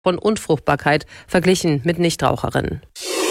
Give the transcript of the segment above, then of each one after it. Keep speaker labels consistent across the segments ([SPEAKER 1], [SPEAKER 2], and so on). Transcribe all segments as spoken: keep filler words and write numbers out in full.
[SPEAKER 1] von Unfruchtbarkeit verglichen mit Nichtraucherinnen.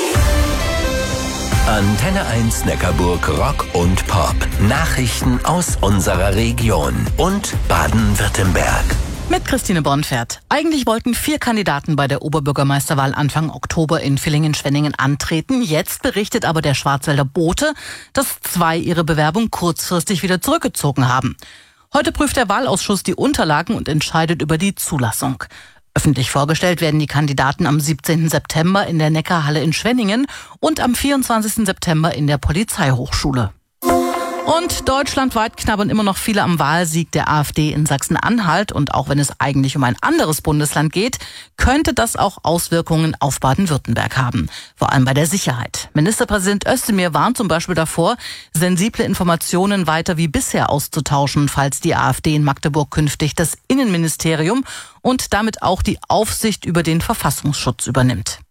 [SPEAKER 2] Antenne eins Neckarburg Rock und Pop. Nachrichten aus unserer Region und Baden-Württemberg.
[SPEAKER 3] Mit Christine Bonfert. Eigentlich wollten vier Kandidaten bei der Oberbürgermeisterwahl Anfang Oktober in Villingen-Schwenningen antreten. Jetzt berichtet aber der Schwarzwälder Bote, dass zwei ihre Bewerbung kurzfristig wieder zurückgezogen haben. Heute prüft der Wahlausschuss die Unterlagen und entscheidet über die Zulassung. Öffentlich vorgestellt werden die Kandidaten am siebzehnten September in der Neckarhalle in Schwenningen und am vierundzwanzigsten September in der Polizeihochschule. Und deutschlandweit knabbern immer noch viele am Wahlsieg der AfD in Sachsen-Anhalt. Und auch wenn es eigentlich um ein anderes Bundesland geht, könnte das auch Auswirkungen auf Baden-Württemberg haben. Vor allem bei der Sicherheit. Ministerpräsident Özdemir warnt zum Beispiel davor, sensible Informationen weiter wie bisher auszutauschen, falls die AfD in Magdeburg künftig das Innenministerium und damit auch die Aufsicht über den Verfassungsschutz übernimmt.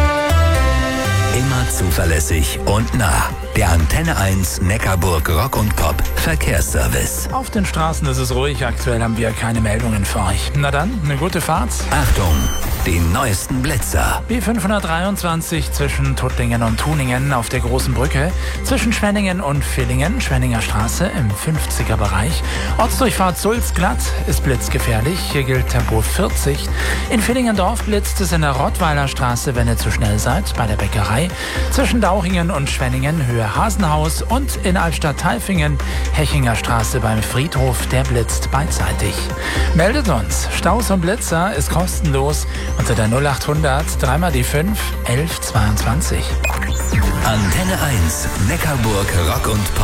[SPEAKER 2] Immer zuverlässig und nah. Der Antenne eins Neckarburg Rock und Pop Verkehrsservice.
[SPEAKER 4] Auf den Straßen ist es ruhig. Aktuell haben wir keine Meldungen für euch. Na dann, eine gute Fahrt.
[SPEAKER 2] Achtung, die neuesten Blitzer.
[SPEAKER 4] B fünfhundertdreiundzwanzig zwischen Tuttlingen und Tuningen auf der Großen Brücke. Zwischen Schwenningen und Villingen, Schwenninger Straße im fünfziger Bereich. Ortsdurchfahrt Sulz-Glatt ist blitzgefährlich. Hier gilt Tempo vierzig. In Villingendorf blitzt es in der Rottweiler Straße, wenn ihr zu schnell seid, bei der Bäckerei. Zwischen Dauchingen und Schwenningen, Höhe Hasenhaus und in Albstadt-Tailfingen, Hechinger Straße beim Friedhof, der blitzt beidseitig. Meldet uns, Staus und Blitzer ist kostenlos unter der null achthundert drei mal die fünf elf zweiundzwanzig.
[SPEAKER 2] Antenne eins Neckarburg Rock und Pop.